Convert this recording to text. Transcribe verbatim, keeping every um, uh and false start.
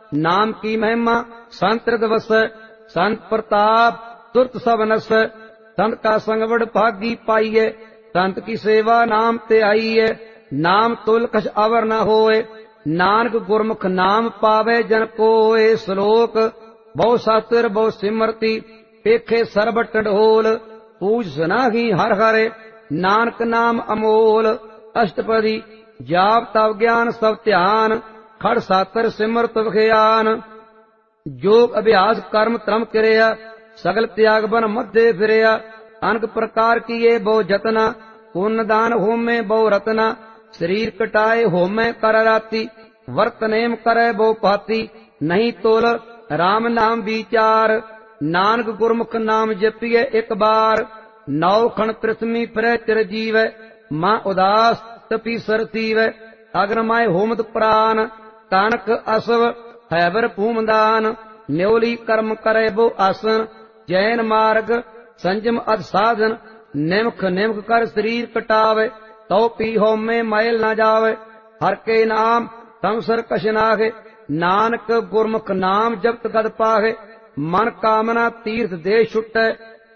नाम की महिमा संत दिवसै। संत प्रताप तुरत सब नसै। संत का संग बड़ भागी पाइयै। संत की सेवा नाम ते आईयै। नाम तुल कछ अवर न होए। नानक गुरमुख नाम पावे जन कोय। श्लोक बहु शास्त्र बहु सिमरती पेखे सर्ब टंडोल। पूज सनाही हर हरे नानक नाम अमोल। अष्टपदी जाप तव ज्ञान सब ध्यान। खड़ सातर सिमरत विखियान। योग अभ्यास कर्म त्रम किरिया। सगल त्याग बन मध्य फिरिया। अनक प्रकार किए बहु जतना। पुण्य दान होमे बहु रतना। शरीर कटाए होमे कर राती। वर्त नेम करे बहु पाती। नहीं तोल राम नाम विचार। नानक गुरमुख नाम जपिए एक बार। नौ खण पृथ्वी फिरै चिर जीवै। मां उदास तपी सरतीवै। अग्रमाय होमत प्राण। तानक असव हैबर भूमदान। न्योली कर्म करे बो आसन। जैन मार्ग संजम अध साधन। निमख निमख कर शरीर कटावे। तो पी होमे मैल न जावे। हर के नाम संसर कछ नागे। नानक गुरमुख नाम जपत गद पागे। मन कामना तीर्थ दे छुटै।